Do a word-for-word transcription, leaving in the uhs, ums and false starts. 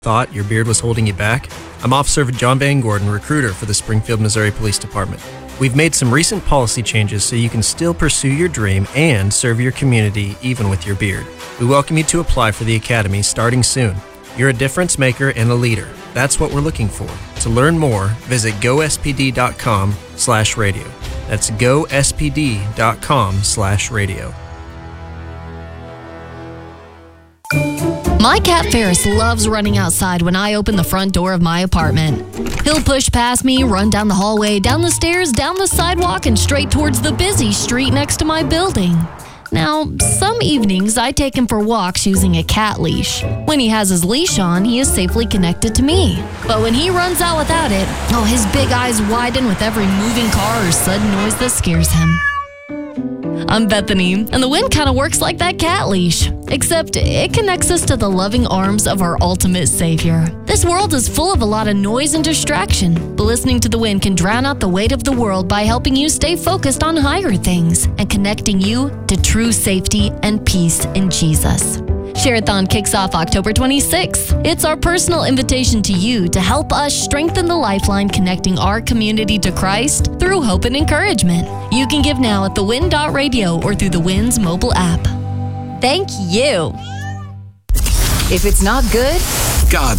Thought your beard was holding you back? I'm Officer John Van Gordon, recruiter for the Springfield, Missouri Police Department. We've made some recent policy changes so you can still pursue your dream and serve your community even with your beard. We welcome you to apply for the Academy starting soon. You're a difference maker and a leader. That's what we're looking for. To learn more, visit go s p d dot com slash radio. That's go s p d dot com slash radio. My cat Ferris loves running outside when I open the front door of my apartment. He'll push past me, run down the hallway, down the stairs, down the sidewalk, and straight towards the busy street next to my building. Now, some evenings I take him for walks using a cat leash. When he has his leash on, he is safely connected to me. But when he runs out without it, oh, his big eyes widen with every moving car or sudden noise that scares him. I'm Bethany, and the wind kind of works like that cat leash, except it connects us to the loving arms of our ultimate savior. This world is full of a lot of noise and distraction, but listening to the wind can drown out the weight of the world by helping you stay focused on higher things and connecting you to true safety and peace in Jesus. Share-a-thon kicks off October twenty-sixth. It's our personal invitation to you to help us strengthen the lifeline connecting our community to Christ through hope and encouragement. You can give now at the win dot radio or through the Win's mobile app. Thank you. If it's not good, God's